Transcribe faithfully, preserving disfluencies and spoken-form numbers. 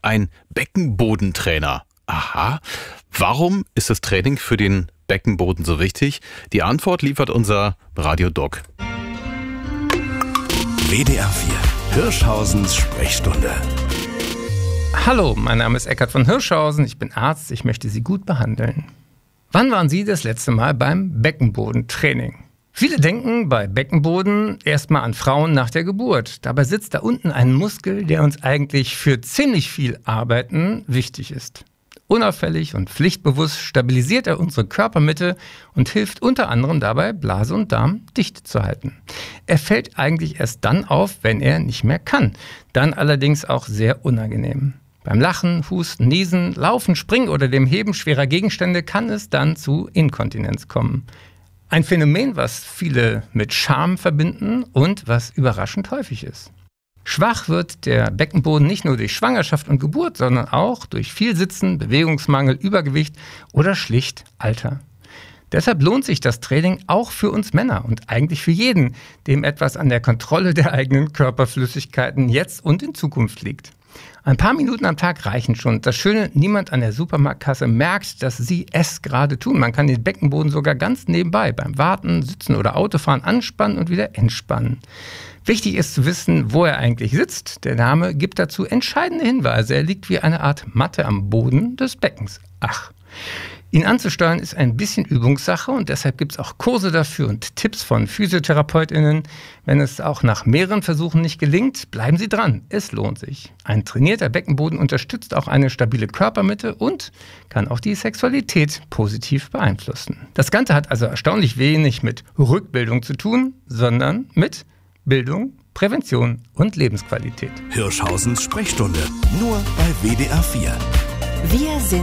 ist ein Beckenbodentrainer. Aha. Warum ist das Training für den Beckenboden so wichtig? Die Antwort liefert unser Radiodoc. W D R vier, Hirschhausens Sprechstunde. Hallo, mein Name ist Eckhard von Hirschhausen, ich bin Arzt, ich möchte Sie gut behandeln. Wann waren Sie das letzte Mal beim Beckenbodentraining? Viele denken bei Beckenboden erstmal an Frauen nach der Geburt. Dabei sitzt da unten ein Muskel, der uns eigentlich für ziemlich viel Arbeiten wichtig ist. Unauffällig und pflichtbewusst stabilisiert er unsere Körpermitte und hilft unter anderem dabei, Blase und Darm dicht zu halten. Er fällt eigentlich erst dann auf, wenn er nicht mehr kann. Dann allerdings auch sehr unangenehm. Beim Lachen, Husten, Niesen, Laufen, Springen oder dem Heben schwerer Gegenstände kann es dann zu Inkontinenz kommen. Ein Phänomen, was viele mit Scham verbinden und was überraschend häufig ist. Schwach wird der Beckenboden nicht nur durch Schwangerschaft und Geburt, sondern auch durch viel Sitzen, Bewegungsmangel, Übergewicht oder schlicht Alter. Deshalb lohnt sich das Training auch für uns Männer und eigentlich für jeden, dem etwas an der Kontrolle der eigenen Körperflüssigkeiten jetzt und in Zukunft liegt. Ein paar Minuten am Tag reichen schon. Das Schöne, niemand an der Supermarktkasse merkt, dass Sie es gerade tun. Man kann den Beckenboden sogar ganz nebenbei beim Warten, Sitzen oder Autofahren anspannen und wieder entspannen. Wichtig ist zu wissen, wo er eigentlich sitzt. Der Name gibt dazu entscheidende Hinweise. Er liegt wie eine Art Matte am Boden des Beckens. Ach. Ihn anzusteuern ist ein bisschen Übungssache und deshalb gibt es auch Kurse dafür und Tipps von PhysiotherapeutInnen. Wenn es auch nach mehreren Versuchen nicht gelingt, bleiben Sie dran. Es lohnt sich. Ein trainierter Beckenboden unterstützt auch eine stabile Körpermitte und kann auch die Sexualität positiv beeinflussen. Das Ganze hat also erstaunlich wenig mit Rückbildung zu tun, sondern mit Bildung, Prävention und Lebensqualität. Hirschhausens Sprechstunde, nur bei W D R vier. Wir sind